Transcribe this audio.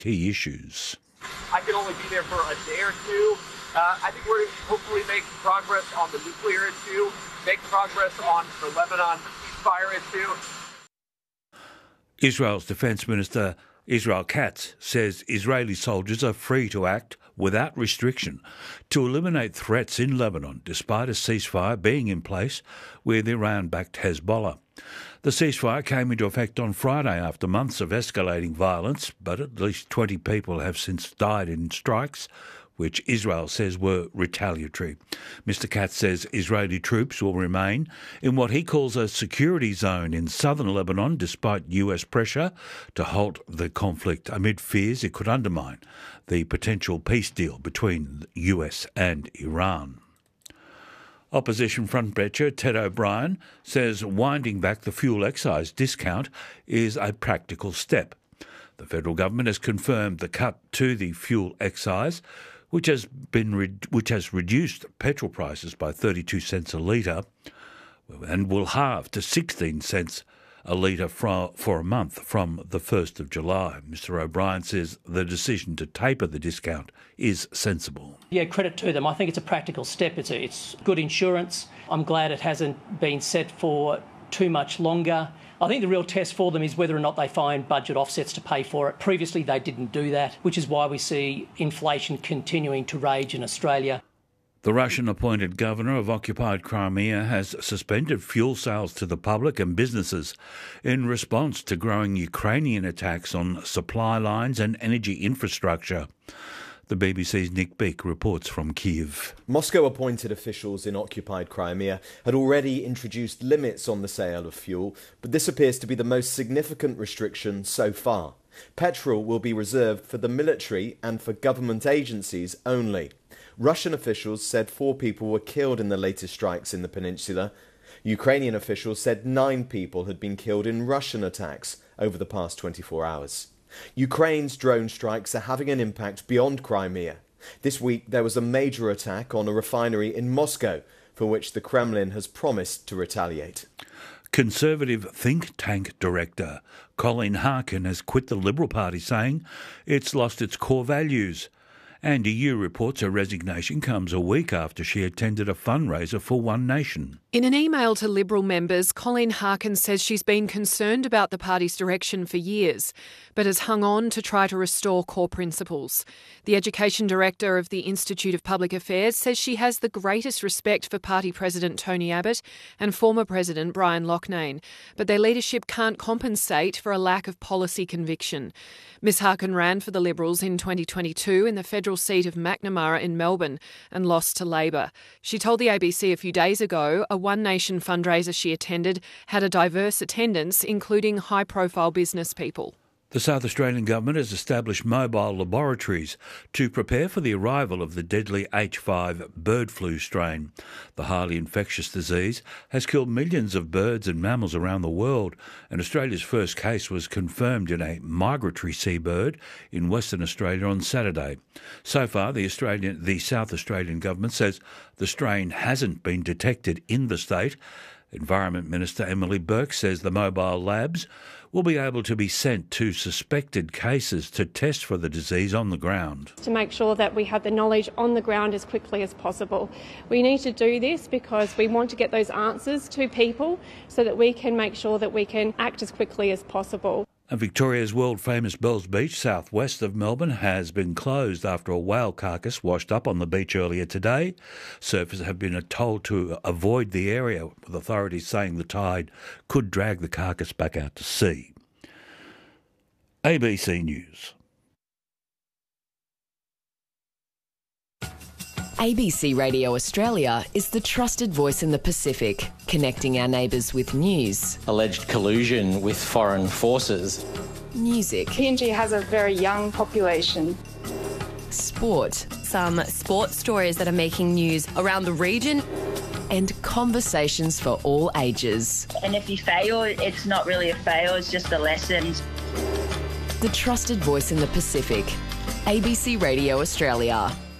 key issues. I can only be there for a day or two. I think we're hopefully making progress on the nuclear issue, make progress on the Lebanon ceasefire issue. Israel's Defence Minister Israel Katz says Israeli soldiers are free to act without restriction to eliminate threats in Lebanon, despite a ceasefire being in place with Iran-backed Hezbollah. The ceasefire came into effect on Friday after months of escalating violence, but at least 20 people have since died in strikes, which Israel says were retaliatory. Mr. Katz says Israeli troops will remain in what he calls a security zone in southern Lebanon, despite US pressure to halt the conflict amid fears it could undermine the potential peace deal between the US and Iran. Opposition frontbencher Ted O'Brien says winding back the fuel excise discount is a practical step. The federal government has confirmed the cut to the fuel excise, which has reduced petrol prices by 32 cents a litre and will halve to 16 cents a litre for a month from the 1st of July. Mr O'Brien says the decision to taper the discount is sensible. Yeah, credit to them. I think it's a practical step. It's good insurance. I'm glad it hasn't been set for too much longer. I think the real test for them is whether or not they find budget offsets to pay for it. Previously, they didn't do that, which is why we see inflation continuing to rage in Australia. The Russian-appointed governor of occupied Crimea has suspended fuel sales to the public and businesses in response to growing Ukrainian attacks on supply lines and energy infrastructure. The BBC's Nick Beak reports from Kyiv. Moscow-appointed officials in occupied Crimea had already introduced limits on the sale of fuel, but this appears to be the most significant restriction so far. Petrol will be reserved for the military and for government agencies only. Russian officials said 4 people were killed in the latest strikes in the peninsula. Ukrainian officials said 9 people had been killed in Russian attacks over the past 24 hours. Ukraine's drone strikes are having an impact beyond Crimea. This week there was a major attack on a refinery in Moscow, for which the Kremlin has promised to retaliate. Conservative think tank director Colleen Harkin has quit the Liberal Party, saying it's lost its core values. Andy Yu reports her resignation comes a week after she attended a fundraiser for One Nation. In an email to Liberal members, Colleen Harkin says she's been concerned about the party's direction for years, but has hung on to try to restore core principles. The Education Director of the Institute of Public Affairs says she has the greatest respect for Party President Tony Abbott and former President Brian Loughnane, but their leadership can't compensate for a lack of policy conviction. Ms Harkin ran for the Liberals in 2022 in the federal seat of Macnamara in Melbourne and lost to Labor. She told the ABC a few days ago a One Nation fundraiser she attended had a diverse attendance, including high-profile business people. The South Australian Government has established mobile laboratories to prepare for the arrival of the deadly H5 bird flu strain. The highly infectious disease has killed millions of birds and mammals around the world, and Australia's first case was confirmed in a migratory seabird in Western Australia on Saturday. So far, the South Australian Government says the strain hasn't been detected in the state. Environment Minister Emily Burke says the mobile labs will be able to be sent to suspected cases to test for the disease on the ground. To make sure that we have the knowledge on the ground as quickly as possible. We need to do this because we want to get those answers to people so that we can make sure that we can act as quickly as possible. And Victoria's world-famous Bells Beach, southwest of Melbourne, has been closed after a whale carcass washed up on the beach earlier today. Surfers have been told to avoid the area, with authorities saying the tide could drag the carcass back out to sea. ABC News. ABC Radio Australia is the trusted voice in the Pacific, connecting our neighbours with news. Alleged collusion with foreign forces. Music. PNG has a very young population. Sport. Some sports stories that are making news around the region. And conversations for all ages. And if you fail, it's not really a fail, it's just a lesson. The trusted voice in the Pacific. ABC Radio Australia.